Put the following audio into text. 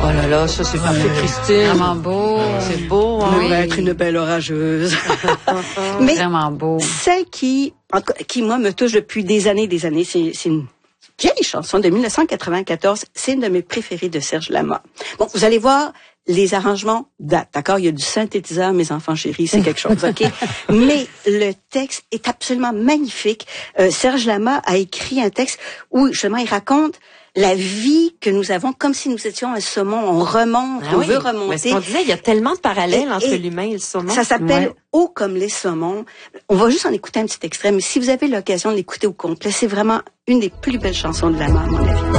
là là, ça c'est parfait, Christine. Vraiment beau. C'est beau, hein? On va être une belle orageuse. Mais vraiment beau. celle qui, moi, me touche depuis des années, c'est une vieille chanson de 1994. C'est une de mes préférées de Serge Lama. Bon, vous allez voir, les arrangements datent, d'accord? Il y a du synthétiseur, mes enfants chéris, c'est quelque chose, OK? Mais le texte est absolument magnifique. Serge Lama a écrit un texte où, justement, il raconte la vie que nous avons comme si nous étions un saumon. On remonte, on veut remonter. Mais ce qu'on disait, il y a tellement de parallèles entre l'humain et le saumon. Ça s'appelle Haut comme les saumons. On va juste en écouter un petit extrait, mais si vous avez l'occasion de l'écouter au complet, c'est vraiment une des plus belles chansons de Lama, à mon avis.